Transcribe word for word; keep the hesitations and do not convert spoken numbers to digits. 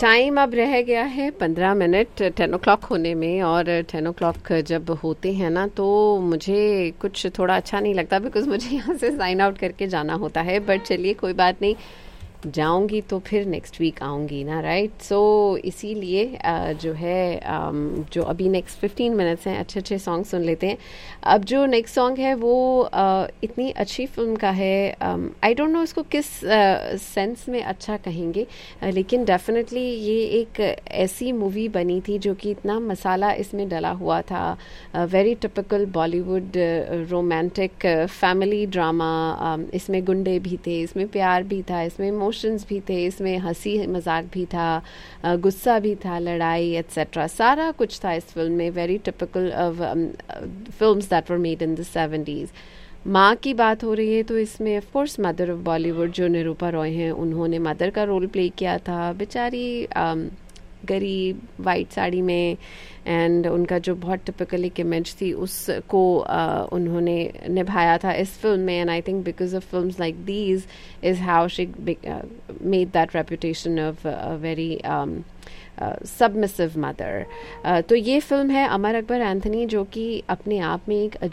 Time अब रह गया है पंद्रह मिनट टेन ओ क्लॉक होने में, और टेन ओ क्लॉक जब होते हैं ना तो मुझे कुछ थोड़ा अच्छा नहीं लगता, बिकॉज मुझे यहाँ से साइन आउट करके जाना होता है. बट चलिए कोई बात नहीं, जाऊंगी तो फिर नेक्स्ट वीक आऊंगी ना, राइट. सो इसीलिए uh, जो है um, जो अभी नेक्स्ट फिफ्टीन मिनट्स हैं अच्छे अच्छे सॉन्ग सुन लेते हैं. अब जो नेक्स्ट सॉन्ग है वो uh, इतनी अच्छी फिल्म का है. आई डोंट नो इसको किस सेंस uh, में अच्छा कहेंगे, uh, लेकिन डेफिनेटली ये एक ऐसी मूवी बनी थी जो कि इतना मसाला इसमें डला हुआ था. Very typical Bollywood romantic family drama. इसमें गुंडे भी थे, इसमें प्यार भी था, इसमें इमोशंस भी थे, इसमें हंसी मजाक भी था, गुस्सा भी था, लड़ाई एट्सेट्रा, सारा कुछ था इस फिल्म में. Very typical of films that were made in the seventies. माँ की बात हो रही है तो इसमें of course mother of Bollywood जो निरूपा रॉय हैं, उन्होंने मदर का रोल प्ले किया था. बेचारी um, गरीब वाइट साड़ी में, एंड उनका जो बहुत टिपिकल एक इमेज थी उसको uh, उन्होंने निभाया था इस फिल्म में. And I think because of films like these is how she made that reputation of very submissive mother. तो ये फिल्म है अमर अकबर एंथनी, जो कि अपने आप में एक